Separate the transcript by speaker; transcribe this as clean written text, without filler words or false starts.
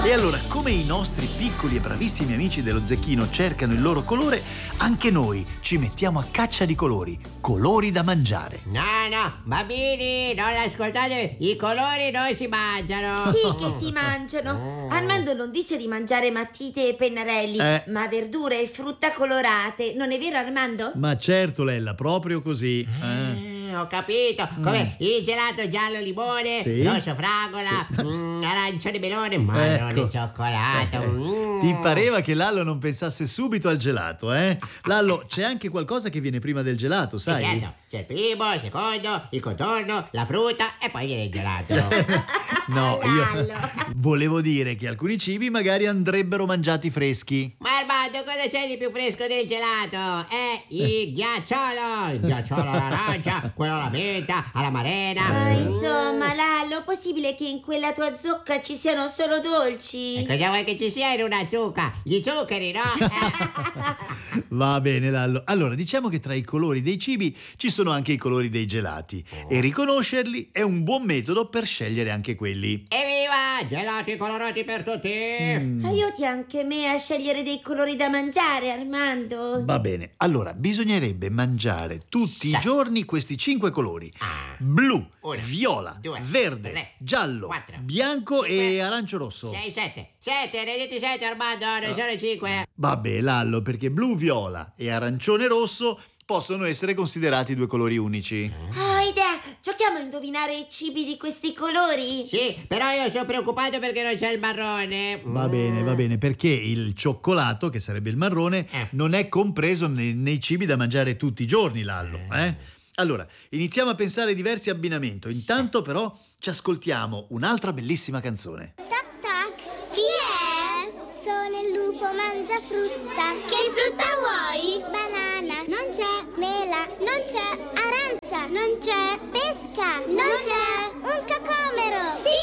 Speaker 1: E allora, come i nostri piccoli e bravissimi amici dello Zecchino cercano il loro colore, anche noi ci mettiamo a caccia di colori da mangiare.
Speaker 2: No, bambini, non ascoltate, i colori non si mangiano.
Speaker 3: Sì che si mangiano. Armando non dice di mangiare matite e pennarelli, ma verdure e frutta colorate. Non è vero, Armando?
Speaker 1: Ma certo, Lella, proprio così.
Speaker 2: Ho capito, come il gelato giallo limone,
Speaker 1: Sì.
Speaker 2: rosso fragola, arancione melone, marrone
Speaker 1: Ecco.
Speaker 2: cioccolato.
Speaker 1: Ti pareva che Lallo non pensasse subito al gelato, eh? Lallo, c'è anche qualcosa che viene prima del gelato, sai?
Speaker 2: Certo, c'è il primo, il secondo, il contorno, la frutta e poi viene il gelato.
Speaker 1: No, io
Speaker 3: Lallo.
Speaker 1: volevo dire che alcuni cibi magari andrebbero mangiati freschi.
Speaker 2: Ma Armando, cosa c'è di più fresco del gelato? Il ghiacciolo all'arancia, quello alla menta, alla marena.
Speaker 3: Insomma, Lallo, è possibile che in quella tua zucca ci siano solo dolci?
Speaker 2: E cosa vuoi che ci sia in una zucca? Gli zuccheri, no?
Speaker 1: Va bene, Lallo. Allora, diciamo che tra i colori dei cibi ci sono anche i colori dei gelati e riconoscerli è un buon metodo per scegliere anche quelli.
Speaker 2: Evviva! Gelati colorati per tutti!
Speaker 3: Aiuti anche me a scegliere dei colori da mangiare, Armando.
Speaker 1: Va bene, allora bisognerebbe mangiare tutti i
Speaker 2: Sì.
Speaker 1: giorni questi 5 colori:
Speaker 2: Ah.
Speaker 1: blu,
Speaker 2: Uno,
Speaker 1: viola,
Speaker 2: due,
Speaker 1: verde,
Speaker 2: tre,
Speaker 1: giallo,
Speaker 2: quattro,
Speaker 1: bianco
Speaker 2: cinque,
Speaker 1: e arancio rosso.
Speaker 2: 6, 7. 7, ne hai detti 7 Armando, non sono 5.
Speaker 1: Vabbè, Lallo, perché blu, viola e arancione rosso possono essere considerati 2 colori unici.
Speaker 3: Ho idea! Giochiamo a indovinare i cibi di questi colori?
Speaker 2: Sì, però io sono preoccupato perché non c'è il marrone.
Speaker 1: Va bene, perché il cioccolato, che sarebbe il marrone, non è compreso nei cibi da mangiare tutti i giorni, Lallo, eh? Allora, iniziamo a pensare ai diversi abbinamenti. Intanto, però, ci ascoltiamo un'altra bellissima canzone.
Speaker 4: Tac tac, chi è? Sono il lupo mangia frutta. Che frutta vuoi? Banana. Non c'è. Mela. Non c'è. Arancia. Non c'è. Pesca. Non c'è. Un cocco.